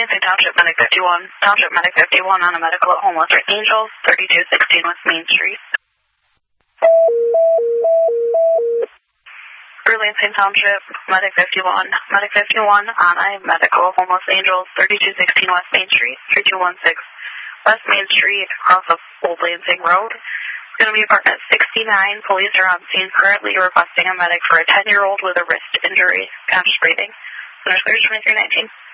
Lansing Township Medic 51. Township Medic 51 on a medical at Homeless Angels, 3216 West Main Street. For Lansing Township Medic 51. Medic 51 on a medical at Homeless Angels, 3216 West Main Street, 3216 West Main Street, across of Old Lansing Road. It's going to be apartment 69. Police are on scene currently requesting a medic for a 10-year-old with a wrist injury. Conscious breathing. Center clear 2319.